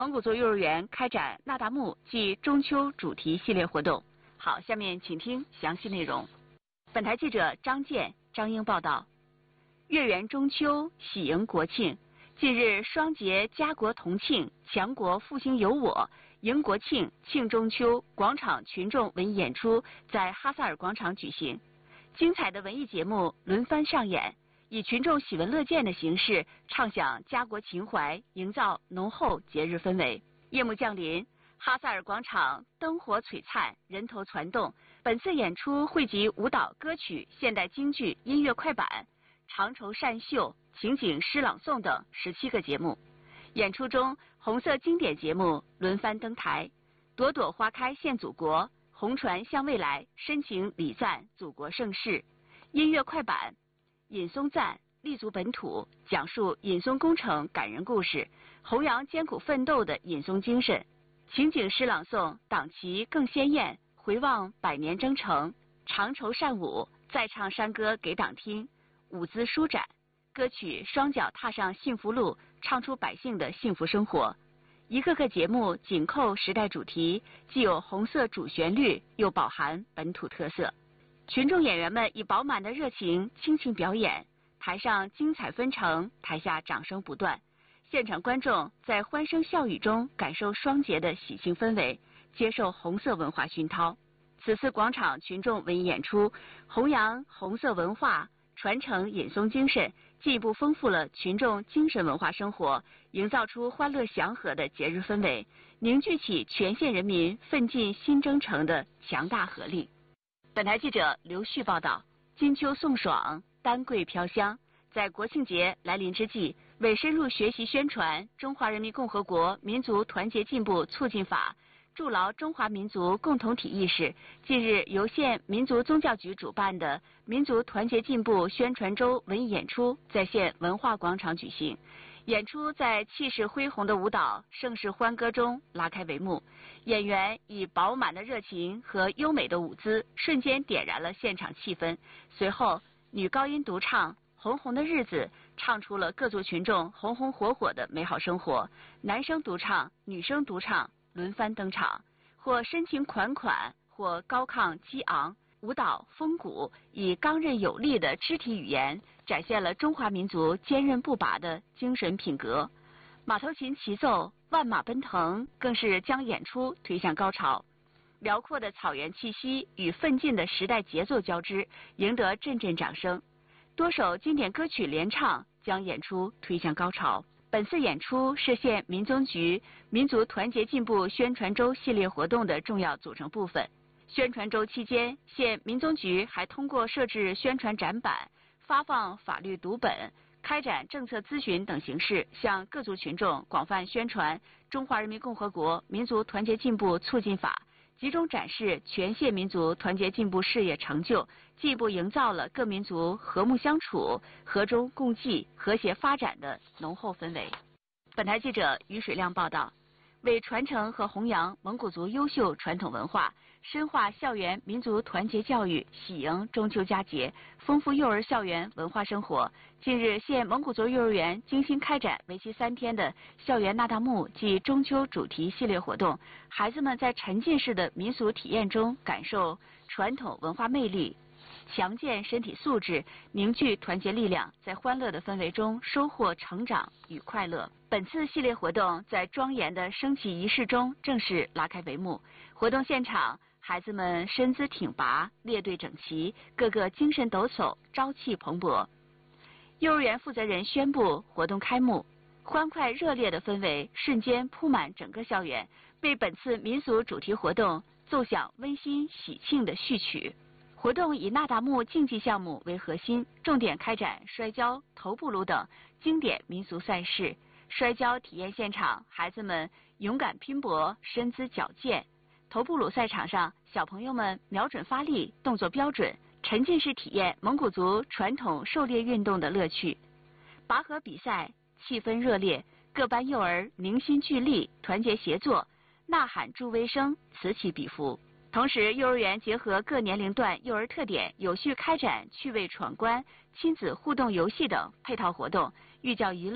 蒙古族幼儿园开展那达慕暨中秋主题系列活动。好，下面请听详细内容。本台记者张健、张英报道。月圆中秋，喜迎国庆。近日，双节家国同庆，强国复兴有我，迎国庆、庆中秋广场群众文艺演出在哈萨尔广场举行。精彩的文艺节目轮番上演，以群众喜闻乐见的形式唱响家国情怀，营造浓厚节日氛围。夜幕降临，哈萨尔广场灯火璀璨，人头攒动。本次演出汇集舞蹈、歌曲、现代京剧、音乐快板、长绸扇秀、情景诗朗诵等17个节目。演出中，红色经典节目轮番登台，朵朵花开献祖国，红船向未来，深情礼赞祖国盛世。音乐快板，尹松赞立足本土，讲述尹松工程感人故事，弘扬艰苦奋斗的尹松精神。情景诗朗诵，党旗更鲜艳，回望百年征程。长绸扇舞，再唱山歌给党听，舞姿舒展。歌曲双脚踏上幸福路，唱出百姓的幸福生活。一个个节目紧扣时代主题，既有红色主旋律，又饱含本土特色。群众演员们以饱满的热情倾情表演，台上精彩纷呈，台下掌声不断。现场观众在欢声笑语中感受双节的喜庆氛围，接受红色文化熏陶。此次广场群众文艺演出，弘扬红色文化，传承尹松精神，进一步丰富了群众精神文化生活，营造出欢乐祥和的节日氛围，凝聚起全县人民奋进新征程的强大合力。本台记者刘旭报道。金秋送爽，丹桂飘香。在国庆节来临之际，为深入学习宣传《中华人民共和国民族团结进步促进法》，筑牢中华民族共同体意识，近日由县民族宗教局主办的民族团结进步宣传周文艺演出在县文化广场举行。演出在气势恢宏的舞蹈、盛世欢歌中拉开帷幕，演员以饱满的热情和优美的舞姿，瞬间点燃了现场气氛。随后，女高音独唱《红红的日子》，唱出了各族群众红红火火的美好生活。男生独唱、女生独唱轮番登场，或深情款款，或高亢激昂。舞蹈风骨以刚韧有力的肢体语言，展现了中华民族坚韧不拔的精神品格。马头琴齐奏，万马奔腾，更是将演出推向高潮。辽阔的草原气息与奋进的时代节奏交织，赢得阵阵掌声。多首经典歌曲联唱，将演出推向高潮。本次演出是县民宗局民族团结进步宣传周系列活动的重要组成部分。宣传周期间，县民宗局还通过设置宣传展板、发放法律读本、开展政策咨询等形式，向各族群众广泛宣传《中华人民共和国民族团结进步促进法》，集中展示全县民族团结进步事业成就，进一步营造了各民族和睦相处、和衷共济、和谐发展的浓厚氛围。本台记者于水亮报道。为传承和弘扬蒙古族优秀传统文化，深化校园民族团结教育，喜迎中秋佳节，丰富幼儿校园文化生活。近日，县蒙古族幼儿园精心开展为期3天的校园那达慕暨中秋主题系列活动，孩子们在沉浸式的民俗体验中感受传统文化魅力，强健身体素质，凝聚团结力量，在欢乐的氛围中收获成长与快乐。本次系列活动在庄严的升旗仪式中正式拉开帷幕。活动现场，孩子们身姿挺拔，列队整齐，个个精神抖擞，朝气蓬勃。幼儿园负责人宣布活动开幕，欢快热烈的氛围瞬间铺满整个校园，为本次民俗主题活动奏响温馨喜庆的序曲。活动以那达慕竞技项目为核心，重点开展摔跤、头部撸等经典民俗赛事。摔跤体验现场，孩子们勇敢拼搏，身姿矫健；头部撸赛场上，小朋友们瞄准发力，动作标准，沉浸式体验蒙古族传统狩猎运动的乐趣。拔河比赛气氛热烈，各班幼儿凝心聚力，团结协作，呐喊助威声，此起彼伏。同时，幼儿园结合各年龄段幼儿特点，有序开展趣味闯关、亲子互动游戏等配套活动，寓教于乐，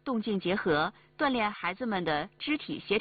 动静结合，锻炼孩子们的肢体协调。